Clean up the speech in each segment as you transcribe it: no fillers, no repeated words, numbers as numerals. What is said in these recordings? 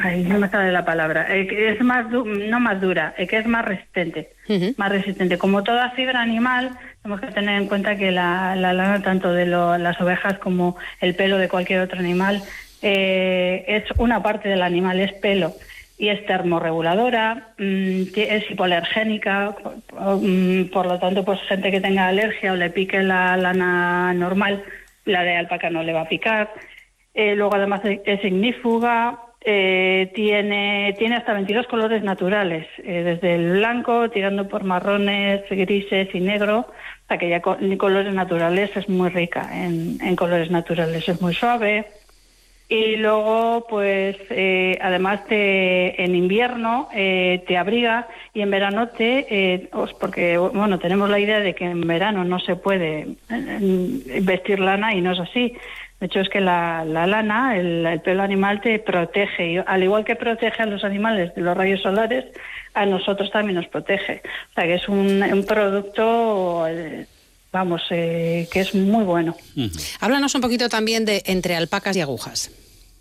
Ay, no me sale la palabra. Que es no más dura, que es más resistente. Más resistente. Como toda fibra animal, tenemos que tener en cuenta que la lana, tanto de las ovejas como el pelo de cualquier otro animal, es una parte del animal, es pelo. Y es termorreguladora, es hipoalergénica, por lo tanto, pues gente que tenga alergia o le pique la lana normal, la de alpaca no le va a picar. Luego además es ignífuga, tiene hasta 22 colores naturales, desde el blanco, tirando por marrones, grises y negro, hasta que ya con colores naturales es muy rica en colores naturales, es muy suave. Y luego, pues, además en invierno te abriga y en verano porque, bueno, tenemos la idea de que en verano no se puede vestir lana y no es así. De hecho, es que la lana, el pelo animal te protege. Y al igual que protege a los animales de los rayos solares, a nosotros también nos protege. O sea, que es un producto... que es muy bueno. Háblanos un poquito también de entre alpacas y agujas.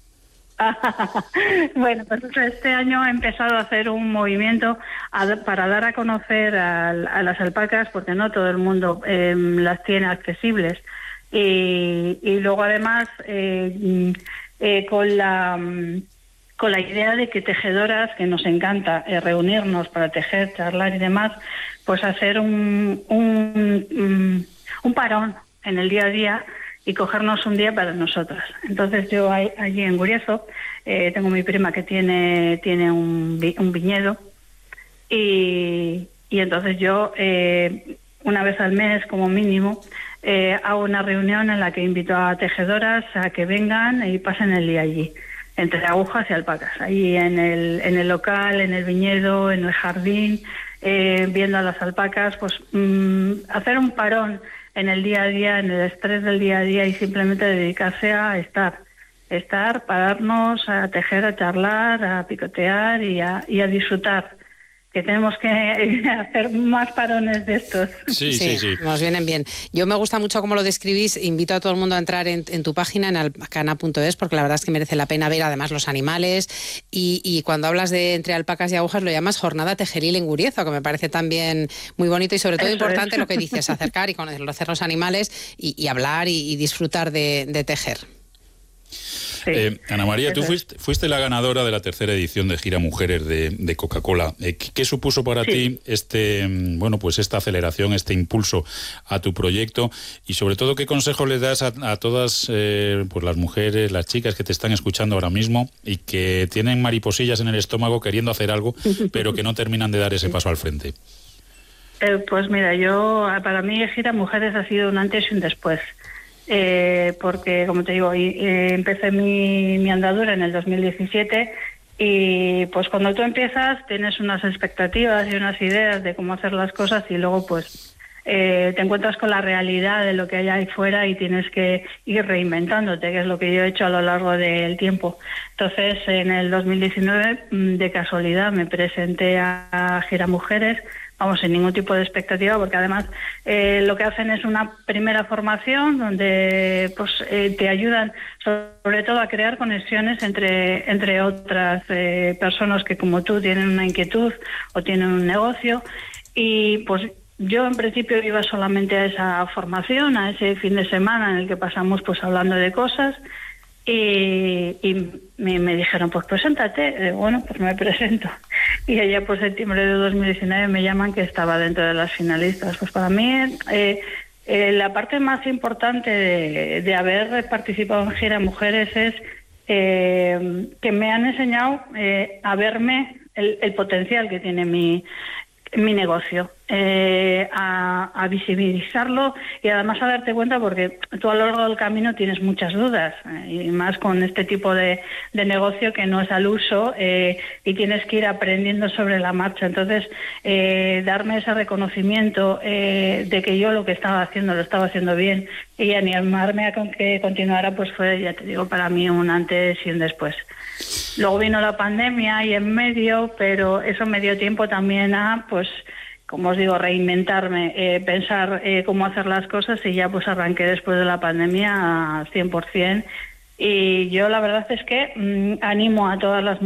Bueno, pues este año he empezado a hacer un movimiento para dar a conocer a las alpacas, porque no todo el mundo las tiene accesibles. Y luego además con la idea de que tejedoras, que nos encanta reunirnos para tejer, charlar y demás, pues hacer un parón en el día a día y cogernos un día para nosotras. Entonces yo allí en Guriezo tengo mi prima que tiene un viñedo y entonces yo una vez al mes como mínimo hago una reunión en la que invito a tejedoras a que vengan y pasen el día allí, entre agujas y alpacas, ahí en el local, en el viñedo, en el jardín, viendo a las alpacas, pues hacer un parón en el día a día, en el estrés del día a día y simplemente dedicarse a estar, pararnos, a tejer, a charlar, a picotear y a disfrutar. Que tenemos que hacer más parones de estos. Sí, nos vienen bien. Yo me gusta mucho cómo lo describís. Invito a todo el mundo a entrar en tu página, en alpacana.es, porque la verdad es que merece la pena ver además los animales. Y cuando hablas de entre alpacas y agujas, lo llamas jornada tejeril en Guriezo, que me parece también muy bonito y sobre todo importante lo que dices, acercar y conocer los animales y hablar y disfrutar de tejer. Sí. Ana María, tú fuiste la ganadora de la tercera edición de Gira Mujeres de Coca-Cola. ¿Qué supuso para ti esta aceleración, este impulso a tu proyecto? Y sobre todo, ¿qué consejos le das a todas las mujeres, las chicas que te están escuchando ahora mismo y que tienen mariposillas en el estómago queriendo hacer algo, pero que no terminan de dar ese paso al frente? Pues mira, para mí Gira Mujeres ha sido un antes y un después. Porque, como te digo, empecé mi andadura en el 2017 y pues cuando tú empiezas tienes unas expectativas y unas ideas de cómo hacer las cosas y luego pues te encuentras con la realidad de lo que hay ahí fuera y tienes que ir reinventándote, que es lo que yo he hecho a lo largo del tiempo. Entonces, en el 2019, de casualidad, me presenté a Gira Mujeres, sin ningún tipo de expectativa, porque además lo que hacen es una primera formación donde te ayudan sobre todo a crear conexiones entre otras personas que como tú tienen una inquietud o tienen un negocio y pues yo en principio iba solamente a esa formación, a ese fin de semana en el que pasamos pues hablando de cosas y me dijeron, pues preséntate. Bueno, pues me presento. Y allá por septiembre de 2019 me llaman que estaba dentro de las finalistas. Pues para mí la parte más importante de haber participado en Gira Mujeres es que me han enseñado a verme el potencial que tiene mi negocio, a visibilizarlo y además a darte cuenta, porque tú a lo largo del camino tienes muchas dudas y más con este tipo de negocio que no es al uso y tienes que ir aprendiendo sobre la marcha. Entonces darme ese reconocimiento de que yo lo que estaba haciendo lo estaba haciendo bien y animarme a que continuara, pues fue, ya te digo, para mí un antes y un después. Luego vino la pandemia y en medio, pero eso me dio tiempo también a, pues, como os digo, reinventarme, pensar cómo hacer las cosas y ya pues arranqué después de la pandemia a 100%. Y yo la verdad es que animo a todas las